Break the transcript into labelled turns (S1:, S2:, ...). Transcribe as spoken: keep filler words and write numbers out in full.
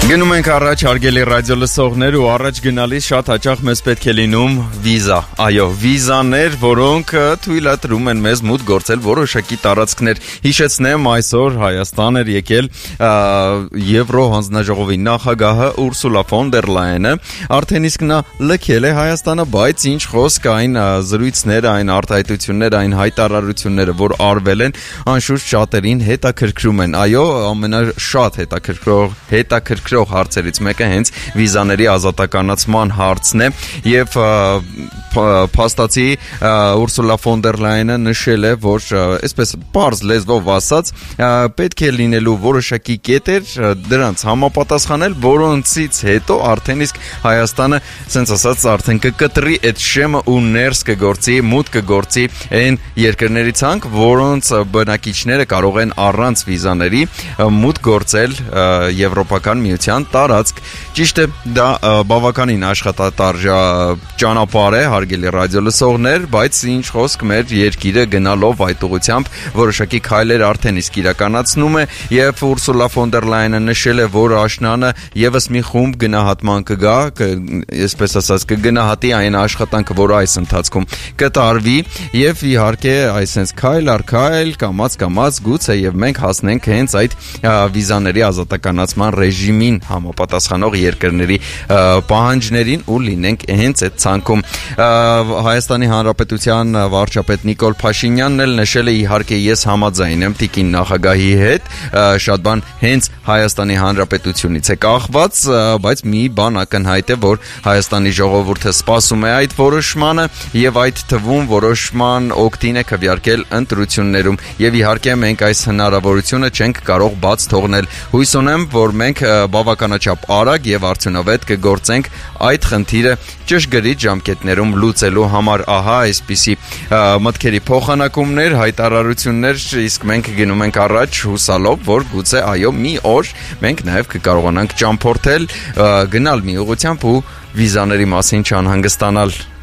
S1: Գնում ենք առաջ հարգելի ռադիո լսողներ ու առաջ գնալիս շատ հաճախ մեզ պետք է լինում վիզա, այո, վիզաներ, որոնք թույլատրում են մեզ մուտք գործել որոշակի տարածքներ։ Հիշեցնեմ, այսօր Հայաստան էր եկել Եվրո հանձնաժողովի նախագահը Ուրսուլա ֆոն դեր Լայենը, արդեն իսկ նա լքել է Հայաստանը, բայց ինչ խոսք այն զրույցները, այն արտահայտությունները, այն հայտարարությունները, որ արվել են, անշուշտ շատերին հետաքրքրում են։ Այո, ամենաշատ հետաքրքրող հետաքրքրող հարցերից մեկը հենց վիզաների ազատականացման հարցն է եւ փաստացի Ուրսուլա ֆոն դեր Լայենը նշել է, որ այսպես բարձ լեզվով ասած պետք է լինելու որոշակի կետեր դրանց համապատասխանել, որոնցից հետո արդեն իսկ Հայաստանը, ասենց ասած, արդեն կկտրի այդ շեմը ու ներս կգործի, մուտք կգործի այն երկրների ցանկ, որոնց բնակիչները կարող են առանց վիզաների մուտք գործել եվրոպական միության տարածք։ Ճիշտ է, դա բավականին աշխատատարժա ճանապարհ է, հարգելի ռադիո լսողներ, բայց ինչ խոսք մեր երկիրը գնալով այդ ուղղությամբ որոշակի քայլեր արդեն իսկ իրականացնում է եւ Ուրսուլա ֆոն դեր Լայենը նշել է, որ աշնանը եւս մի խումբ գնահատման կգա, այսպես ասած կգնահատի այն աշխատանքը, որը այս ընթացքում կտարվի եւ իհարկե այսպես քայլ առ քայլ կամած կամած գուցե եւ մենք հասնենք հենց այդ վիզաների ազատականացման ռեժիմին համապատասխանող երկրների պահանջներին ու լինենք հենց այդ ցանկում։ Հայաստանի Հանրապետության վարչապետ Նիկոլ Փաշինյանն էլ նշել է, իհարկե ես համաձայն եմ տիկին նախագահի հետ, շատ բան հենց Հայաստանի Հանրապետությունից է կախված, բայց մի բան ակնհայտ է, որ Հայաստանի ժողովուրդը սպասում է այդ որոշմանը եւ այդ թվում որոշման օգտին է քվեարկել ընտրություններում եւ իհարկե մենք այս հնարավորությունը չենք կարող բաց թողնել։ Հույս ունեմ, որ մենք բավականաչափ արագ եւ արդյունավետ կգործենք այդ խնդիրը ճշգրիտ ժամկետներում լուծելու համար։ Ահա այսպիսի մտքերի փոխանակումներ, հայտարարություններ, իսկ մենք գնում ենք առաջ հուսալով, որ գուցե այո մի օր մենք նաեւ կկարողանանք ճամփորդել, գնալ մի ուղղությամբ ու վիզաների մասին չանհանգստանալ։